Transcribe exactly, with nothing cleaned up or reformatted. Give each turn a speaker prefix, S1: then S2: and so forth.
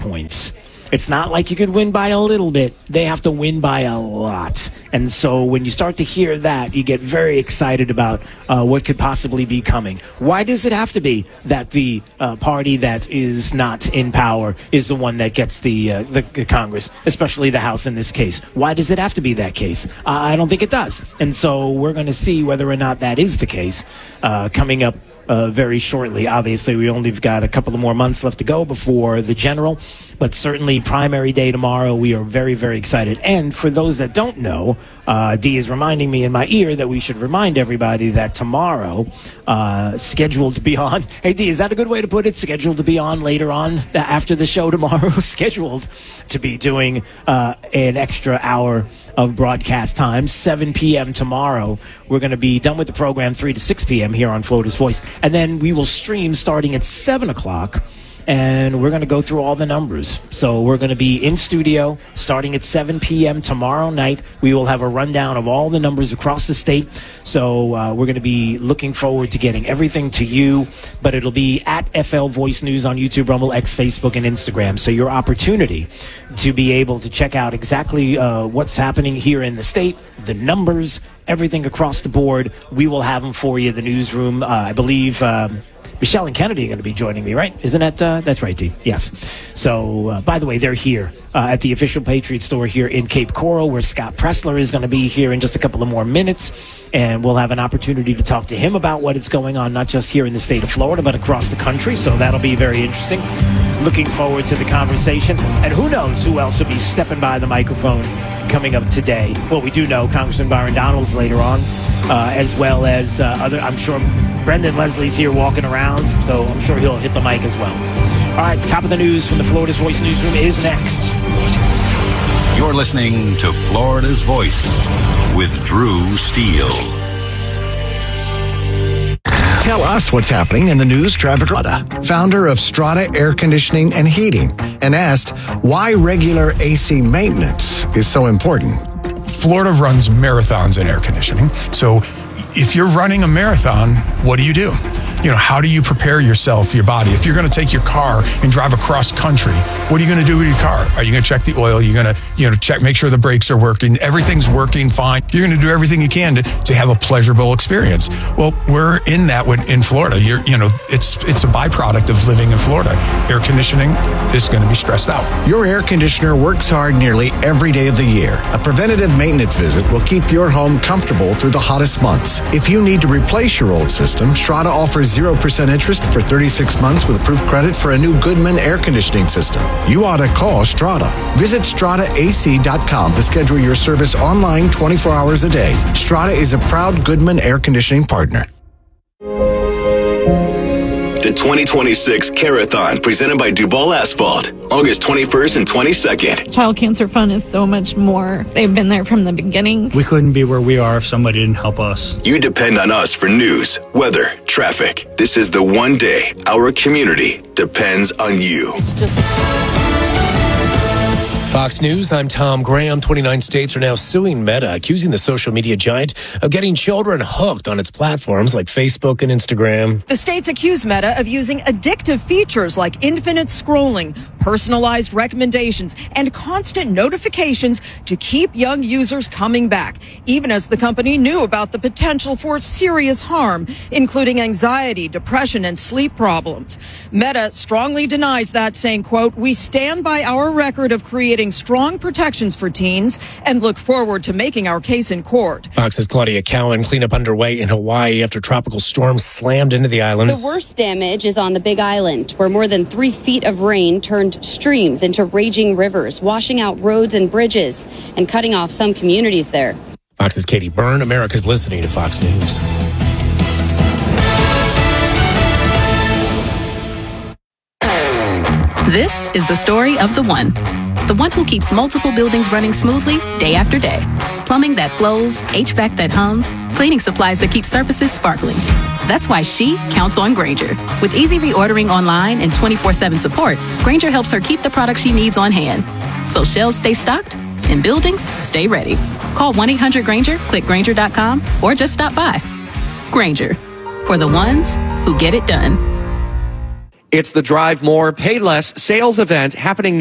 S1: points. It's not like you could win by a little bit. They have to win by a lot. And so when you start to hear that, you get very excited about uh, what could possibly be coming. Why does it have to be that the uh, party that is not in power is the one that gets the, uh, the, the Congress, especially the House in this case? Why does it have to be that case? Uh, I don't think it does. And so we're going to see whether or not that is the case uh, coming up Uh, very shortly. Obviously, we only have got a couple of more months left to go before the general, but certainly primary day tomorrow. We are very, very excited. And for those that don't know, uh, Dee is reminding me in my ear that we should remind everybody that tomorrow, uh, scheduled to be on. Hey, Dee, is that a good way to put it? Scheduled to be on later on after the show tomorrow. Scheduled to be doing uh, an extra hour of broadcast time, seven p.m. tomorrow. We're going to be done with the program three to six p.m. here on Florida's Voice. And then we will stream starting at seven o'clock, and we're going to go through all the numbers. So we're going to be in studio starting at seven p.m. tomorrow night. We will have a rundown of all the numbers across the state. So uh, we're going to be looking forward to getting everything to you, but it'll be at F L Voice News on YouTube, Rumble, X, Facebook, and Instagram. So your opportunity to be able to check out exactly uh, what's happening here in the state, the numbers, everything across the board. We will have them for you. The newsroom, uh, I believe, um, Michelle and Kennedy are going to be joining me, right? Isn't that, uh, that's right, Dee? Yes. So, uh, by the way, they're here uh, at the official Patriot store here in Cape Coral, where Scott Pressler is going to be here in just a couple of more minutes. And we'll have an opportunity to talk to him about what is going on, not just here in the state of Florida, but across the country. So that'll be very interesting. Looking forward to the conversation. And who knows who else will be stepping by the microphone coming up today. Well, we do know Congressman Byron Donalds later on, uh, as well as uh, other, I'm sure Brendan Leslie's here walking around, so I'm sure he'll hit the mic as well. All right, top of the news from the Florida's Voice newsroom is next.
S2: You're listening to Florida's Voice with Drew Steele.
S3: Tell us what's happening in the news. Traffic Strada, founder of Strada Air Conditioning and Heating, and asked why regular A C maintenance is so important.
S4: Florida runs marathons in air conditioning. So if you're running a marathon, what do you do? You know, how do you prepare yourself, your body? If you're going to take your car and drive across country, what are you going to do with your car? Are you going to check the oil? You're going to, you know, check, make sure the brakes are working. Everything's working fine. You're going to do everything you can to, to have a pleasurable experience. Well, we're in that with, in Florida. You're, you know, it's it's a byproduct of living in Florida. Air conditioning is going to be stressed out.
S3: Your air conditioner works hard nearly every day of the year. A preventative maintenance visit will keep your home comfortable through the hottest months. If you need to replace your old system, Strada offers zero percent interest for thirty-six months with approved credit for a new Goodman air conditioning system. You ought to call Strada. Visit strada A C dot com to schedule your service online twenty-four hours a day. Strada is a proud Goodman air conditioning partner.
S5: The twenty twenty-six Carathon, presented by Duval Asphalt, August twenty-first and twenty-second.
S6: Child Cancer Fund is so much more. They've been there from the beginning.
S7: We couldn't be where we are if somebody didn't help us.
S5: You depend on us for news, weather, traffic. This is the one day our community depends on you.
S6: It's just...
S8: Fox News, I'm Tom Graham. twenty-nine states are now suing Meta, accusing the social media giant of getting children hooked on its platforms like Facebook and Instagram.
S9: The states accuse Meta of using addictive features like infinite scrolling, personalized recommendations, and constant notifications to keep young users coming back, even as the company knew about the potential for serious harm, including anxiety, depression, and sleep problems. Meta strongly denies that, saying, quote, "We stand by our record of creating strong protections for teens and look forward to making our case in court."
S8: Fox's Claudia Cowan. Cleanup underway in Hawaii after tropical storm slammed into the islands.
S10: The worst damage is on the Big Island, where more than three feet of rain turned streams into raging rivers, washing out roads and bridges and cutting off some communities there.
S8: Fox's Katie Byrne. America's listening to Fox News.
S11: This is the story of the one. The one who keeps multiple buildings running smoothly day after day. Plumbing that flows, H V A C that hums, cleaning supplies that keep surfaces sparkling. That's why she counts on Grainger. With easy reordering online and twenty-four seven support, Grainger helps her keep the products she needs on hand. So shelves stay stocked and buildings stay ready. Call one eight hundred Grainger, click Grainger dot com, or just stop by. Grainger, for the ones who get it done.
S12: It's the Drive More, Pay Less sales event happening